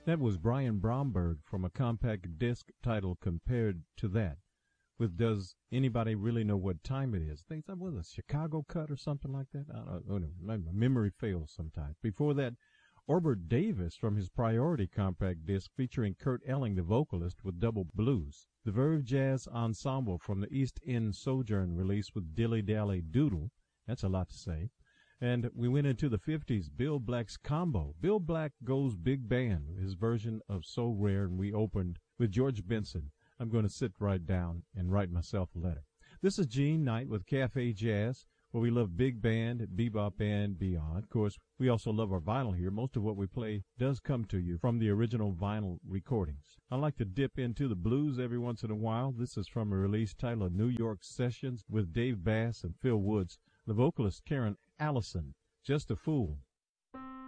That was Brian Bromberg from a compact disc titled Compared to That, with Does Anybody Really Know What Time It Is? I think that was a Chicago cut or something like that. I don't know. My memory fails sometimes. Before that, Orbert Davis from his Priority compact disc featuring Kurt Elling, the vocalist, with Double Blues. The Verve Jazz Ensemble from the East End Sojourn release with Dilly Dally Doodle. That's a lot to say. And we went into the 50s, Bill Black's Combo. Bill Black Goes Big Band, his version of So Rare, and we opened with George Benson. I'm going to sit right down and write myself a letter. This is Gene Knight with Cafe Jazz, where we love big band, bebop, and beyond. Of course, we also love our vinyl here. Most of what we play does come to you from the original vinyl recordings. I like to dip into the blues every once in a while. This is from a release titled New York Sessions with Dave Bass and Phil Woods. The vocalist Karen Allison, Just a Fool.